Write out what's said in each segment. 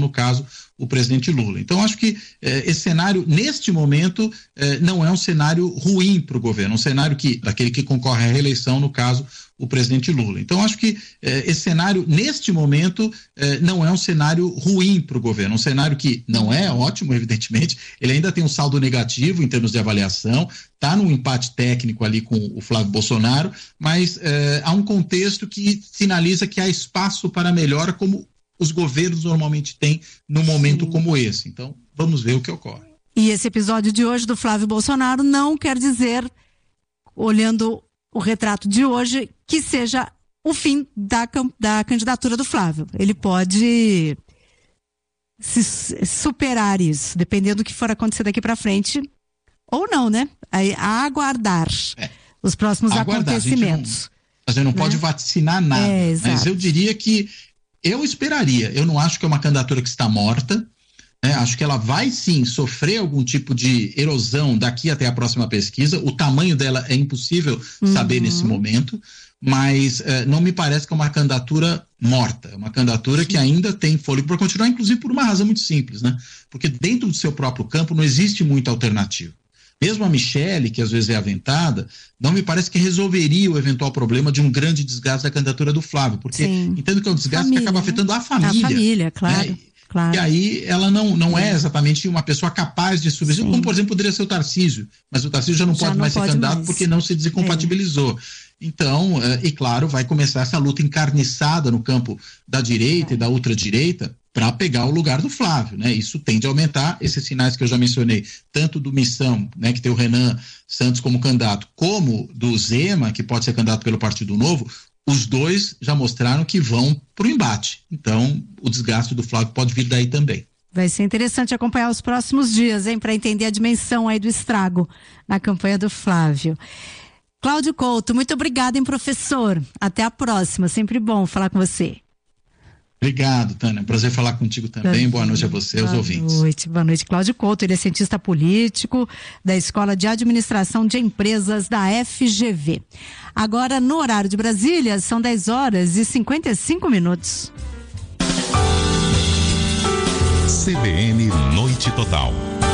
no caso, o presidente Lula. Então, acho que esse cenário, neste momento, não é um cenário ruim para o governo, um cenário daquele que concorre à reeleição, no caso, o presidente Lula. Então, acho que esse cenário, neste momento, não é um cenário ruim para o governo, um cenário que não é ótimo, evidentemente, ele ainda tem um saldo negativo em termos de avaliação, está num empate técnico ali com o Flávio Bolsonaro, mas há um contexto que sinaliza que há espaço para melhora, como os governos normalmente têm num momento como esse. Então, vamos ver o que ocorre. E esse episódio de hoje do Flávio Bolsonaro não quer dizer, olhando o retrato de hoje, que seja o fim da candidatura do Flávio. Ele pode superar isso, dependendo do que for acontecer daqui para frente, ou não, né? A aguardar os próximos acontecimentos. A gente não pode vaticinar nada, mas eu diria que eu esperaria. Eu não acho que é uma candidatura que está morta, né? Acho que ela vai sim sofrer algum tipo de erosão daqui até a próxima pesquisa. O tamanho dela é impossível saber nesse momento, mas não me parece que é uma candidatura morta. É uma candidatura que ainda tem fôlego para continuar, inclusive por uma razão muito simples, né? Porque dentro do seu próprio campo não existe muita alternativa. Mesmo a Michele, que às vezes é aventada, não me parece que resolveria o eventual problema de um grande desgaste da candidatura do Flávio, porque entendo que é um desgaste que acaba afetando a família. A família, claro. Né? Claro. E aí ela não é exatamente uma pessoa capaz de subir, como por exemplo poderia ser o Tarcísio, mas o Tarcísio já não pode mais ser candidato porque não se desincompatibilizou. Então, e claro, vai começar essa luta encarniçada no campo da direita e da ultradireita para pegar o lugar do Flávio, né? Isso tende a aumentar. Esses sinais que eu já mencionei, tanto do Missão, né, que tem o Renan Santos como candidato, como do Zema, que pode ser candidato pelo Partido Novo, os dois já mostraram que vão para o embate. Então, o desgaste do Flávio pode vir daí também. Vai ser interessante acompanhar os próximos dias, hein, para entender a dimensão aí do estrago na campanha do Flávio. Cláudio Couto, muito obrigada, hein, professor. Até a próxima, sempre bom falar com você. Obrigado, Tânia. Prazer falar contigo também. Boa noite a você e aos ouvintes. Boa noite. Cláudio Couto, ele é cientista político da Escola de Administração de Empresas da FGV. Agora, no horário de Brasília, são 10h55. CBN Noite Total.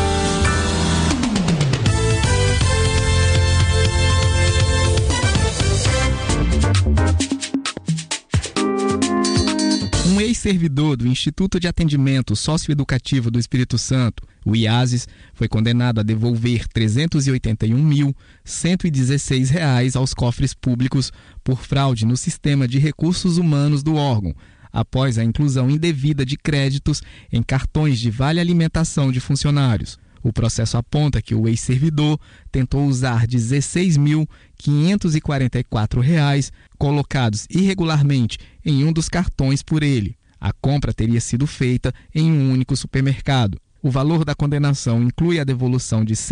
Um ex-servidor do Instituto de Atendimento Socioeducativo do Espírito Santo, o IASES, foi condenado a devolver R$ 381.116 aos cofres públicos por fraude no sistema de recursos humanos do órgão, após a inclusão indevida de créditos em cartões de vale-alimentação de funcionários. O processo aponta que o ex-servidor tentou usar R$ 16.544 colocados irregularmente em um dos cartões por ele. A compra teria sido feita em um único supermercado. O valor da condenação inclui a devolução de R$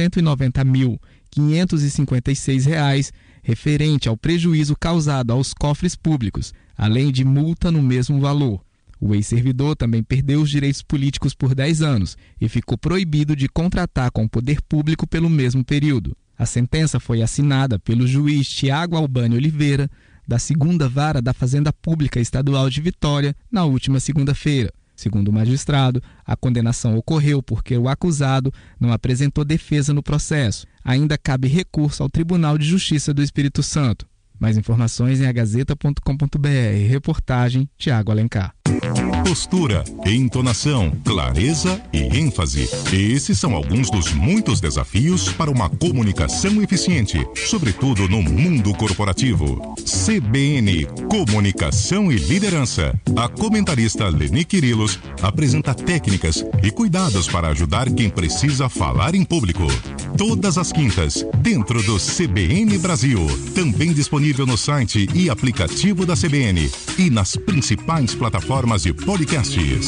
190.556 referente ao prejuízo causado aos cofres públicos, além de multa no mesmo valor. O ex-servidor também perdeu os direitos políticos por 10 anos e ficou proibido de contratar com o poder público pelo mesmo período. A sentença foi assinada pelo juiz Tiago Albani Oliveira, da 2ª Vara da Fazenda Pública Estadual de Vitória, na última segunda-feira. Segundo o magistrado, a condenação ocorreu porque o acusado não apresentou defesa no processo. Ainda cabe recurso ao Tribunal de Justiça do Espírito Santo. Mais informações em agazeta.com.br. Reportagem Tiago Alencar. Postura, entonação, clareza e ênfase. Esses são alguns dos muitos desafios para uma comunicação eficiente, sobretudo no mundo corporativo. CBN, Comunicação e Liderança. A comentarista Leni Quirilos apresenta técnicas e cuidados para ajudar quem precisa falar em público. Todas as quintas, dentro do CBN Brasil. Também disponível no site e aplicativo da CBN e nas principais plataformas de podcasts.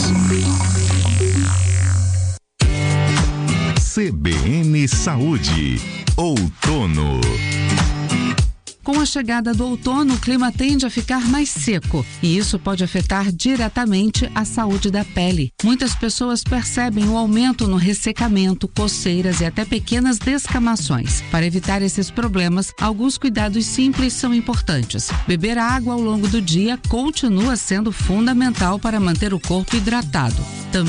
CBN Saúde. Outono. Com a chegada do outono, o clima tende a ficar mais seco e isso pode afetar diretamente a saúde da pele. Muitas pessoas percebem o aumento no ressecamento, coceiras e até pequenas descamações. Para evitar esses problemas, alguns cuidados simples são importantes. Beber água ao longo do dia continua sendo fundamental para manter o corpo hidratado.